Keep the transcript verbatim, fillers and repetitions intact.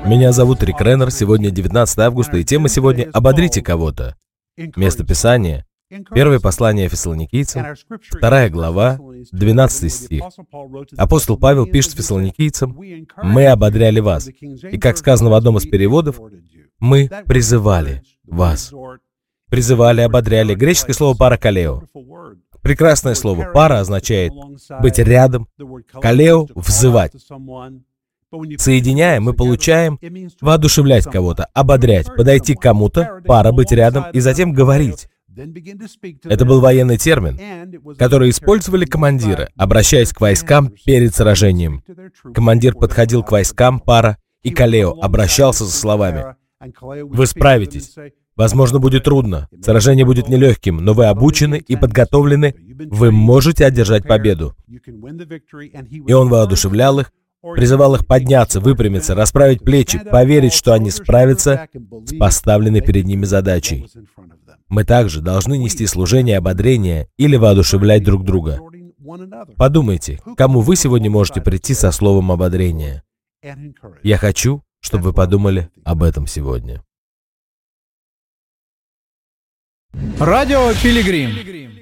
Меня зовут Рик Реннер, сегодня девятнадцатое августа, и тема сегодня «Ободрите кого-то». Место Писания — первое послание Фессалоникийцам, вторая глава, двенадцатый стих. Апостол Павел пишет Фессалоникийцам: «Мы ободряли вас». И, как сказано в одном из переводов, «Мы призывали вас». Призывали, ободряли. Греческое слово «паракалео». Прекрасное слово. «Пара» означает быть рядом, «калео» — взывать. Соединяя, мы получаем воодушевлять кого-то, ободрять, подойти к кому-то, пара, быть рядом и затем говорить. Это был военный термин, который использовали командиры, обращаясь к войскам перед сражением. Командир подходил к войскам, пара, и калео обращался со словами: «Вы справитесь. Возможно, будет трудно, сражение будет нелегким, но вы обучены и подготовлены, вы можете одержать победу». И он воодушевлял их, призывал их подняться, выпрямиться, расправить плечи, поверить, что они справятся с поставленной перед ними задачей. Мы также должны нести служение ободрения или воодушевлять друг друга. Подумайте, к кому вы сегодня можете прийти со словом ободрения. Я хочу, чтобы вы подумали об этом сегодня. Радио Пилигрим.